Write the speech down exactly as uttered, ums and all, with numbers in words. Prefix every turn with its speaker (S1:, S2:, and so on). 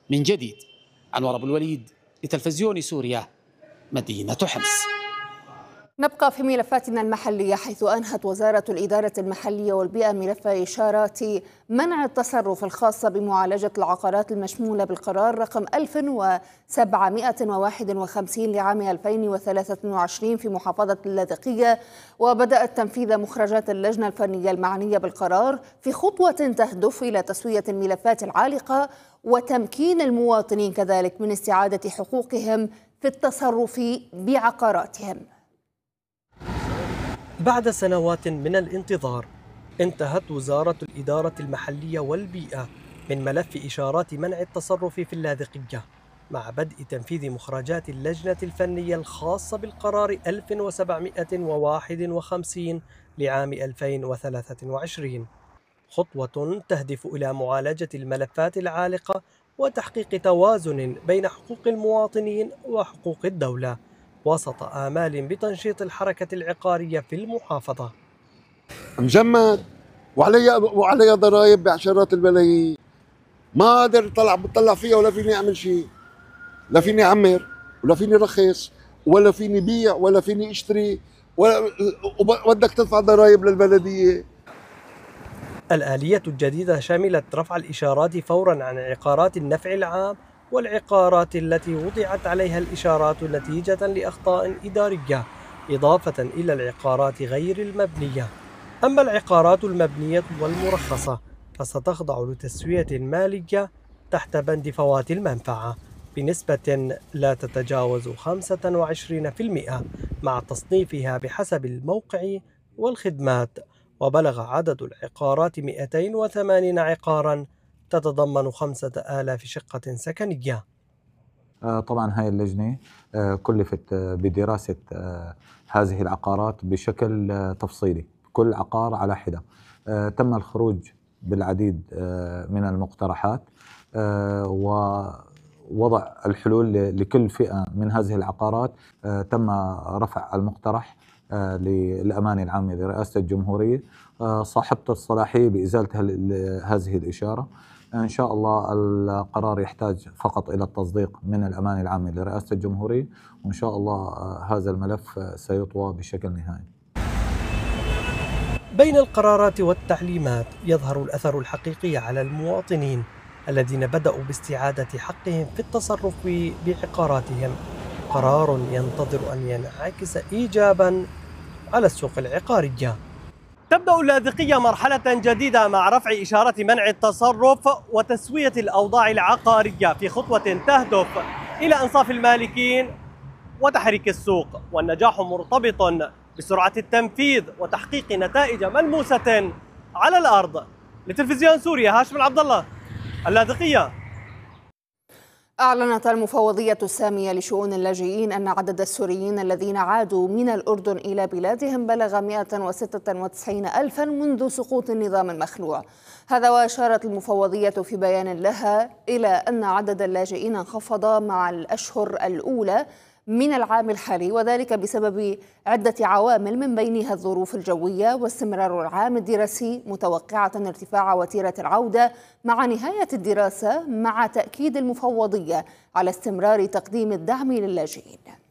S1: من جديد. أنور أبو الوليد لتلفزيون سوريا، مدينة حمص.
S2: نبقى في ملفاتنا المحلية، حيث أنهت وزارة الإدارة المحلية والبيئة ملف إشارات منع التصرف الخاصة بمعالجة العقارات المشمولة بالقرار رقم ألف وسبعمائة وواحد وخمسين لعام ألفين وثلاثة وعشرين في محافظة اللاذقية، وبدأت تنفيذ مخرجات اللجنة الفنية المعنية بالقرار في خطوة تهدف إلى تسوية الملفات العالقة وتمكين المواطنين كذلك من استعادة حقوقهم في التصرف بعقاراتهم.
S3: بعد سنوات من الانتظار انتهت وزارة الإدارة المحلية والبيئة من ملف إشارات منع التصرف في اللاذقية مع بدء تنفيذ مخرجات اللجنة الفنية الخاصة بالقرار ألف وسبعمائة وواحد وخمسين لعام ألفين وثلاثة وعشرين، خطوة تهدف إلى معالجة الملفات العالقة وتحقيق توازن بين حقوق المواطنين وحقوق الدولة وسط آمال بتنشيط الحركة العقارية في المحافظة.
S4: مجمد وعلي وعلي ضرائب بعشرات الملايين، ما قادر طلع بطلع فيها ولا فيني اعمل شيء، لا فيني اعمر ولا فيني رخص ولا فيني بيع ولا فيني اشتري ولا بدك تدفع ضرائب للبلدية.
S3: الآلية الجديدة شملت رفع الإشارات فورا عن عقارات النفع العام والعقارات التي وضعت عليها الإشارات نتيجة لأخطاء إدارية، إضافة إلى العقارات غير المبنية. أما العقارات المبنية والمرخصة فستخضع لتسوية مالية تحت بند فوات المنفعة بنسبة لا تتجاوز خمسة وعشرين بالمئة مع تصنيفها بحسب الموقع والخدمات. وبلغ عدد العقارات مئتين وثمانين عقارا تتضمن خمسة آلاف شقة سكنية.
S5: طبعا هاي اللجنة كلفت بدراسة هذه العقارات بشكل تفصيلي، كل عقار على حدة. تم الخروج بالعديد من المقترحات ووضع الحلول لكل فئة من هذه العقارات. تم رفع المقترح للأمانة العامة لرئاسة الجمهورية صاحبة الصلاحية بإزالة هذه الإشارة. إن شاء الله القرار يحتاج فقط إلى التصديق من الأمانة العامة لرئاسة الجمهورية، وإن شاء الله هذا الملف سيطوى بشكل نهائي.
S3: بين القرارات والتعليمات يظهر الأثر الحقيقي على المواطنين الذين بدأوا باستعادة حقهم في التصرف بعقاراتهم، قرار ينتظر أن ينعكس إيجابا على السوق العقارية. تبدأ اللاذقية مرحلة جديدة مع رفع إشارة منع التصرف وتسوية الأوضاع العقارية في خطوة تهدف إلى إنصاف المالكين وتحريك السوق، والنجاح مرتبط بسرعة التنفيذ وتحقيق نتائج ملموسة على الأرض. لتلفزيون سوريا، هاشم العبد الله، اللاذقية.
S2: أعلنت المفوضية السامية لشؤون اللاجئين أن عدد السوريين الذين عادوا من الأردن إلى بلادهم بلغ مئة وستة وتسعين ألفا منذ سقوط النظام المخلوع. هذا وأشارت المفوضية في بيان لها إلى أن عدد اللاجئين انخفض مع الأشهر الأولى من العام الحالي، وذلك بسبب عدة عوامل من بينها الظروف الجوية واستمرار العام الدراسي، متوقعة ارتفاع وتيرة العودة مع نهاية الدراسة، مع تأكيد المفوضية على استمرار تقديم الدعم للاجئين.